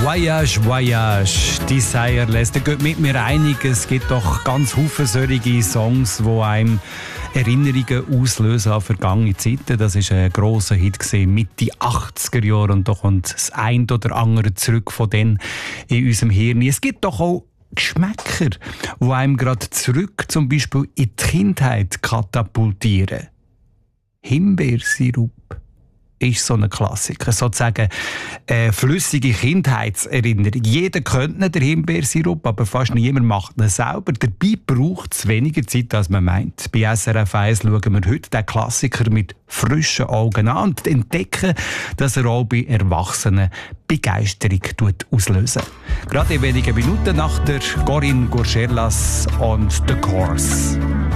Voyage, Voyage, Desireless. Da geht mit mir einig, es gibt doch ganz viele solche Songs, die einem Erinnerungen auslösen an vergangene Zeiten. Das war ein grosser Hit Mitte 80er Jahre und da kommt das ein oder andere zurück von denen in unserem Hirn. Es gibt doch auch Geschmäcker, die einem gerade zurück zum Beispiel in die Kindheit katapultieren. Himbeersirup ist so ein Klassiker, sozusagen flüssige Kindheitserinnerung. Jeder kennt den Himbeersirup, aber fast niemand macht ihn selber. Dabei braucht es weniger Zeit, als man meint. Bei SRF 1 schauen wir heute den Klassiker mit frischen Augen an und entdecken, dass er auch bei Erwachsenen Begeisterung auslösen. Gerade in wenigen Minuten nach der Corinne Gurschelas und «The Course».